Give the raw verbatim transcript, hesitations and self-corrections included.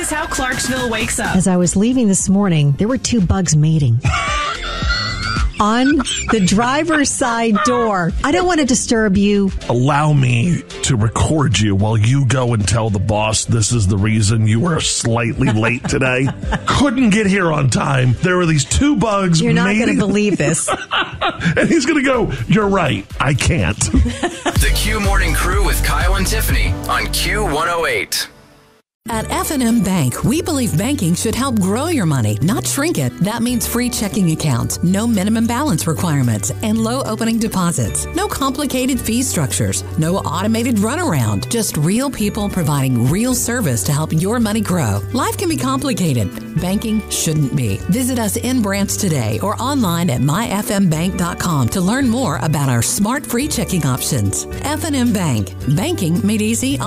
is how Clarksville wakes up. As I was leaving this morning, there were two bugs mating. On the driver's side door. I don't want to disturb you. Allow me to record you while you go and tell the boss this is the reason you were slightly late today. Couldn't get here on time. There were these two bugs. You're not mating. going to believe this. And he's going to go, you're right. I can't. The Q Morning Crew with Kyle and Tiffany on Q one oh eight. At F and M Bank, we believe banking should help grow your money, not shrink it. That means free checking accounts, no minimum balance requirements, and low opening deposits. No complicated fee structures, no automated runaround. Just real people providing real service to help your money grow. Life can be complicated. Banking shouldn't be. Visit us in branch today or online at my f m bank dot com to learn more about our smart free checking options. F and M Bank. Banking made easy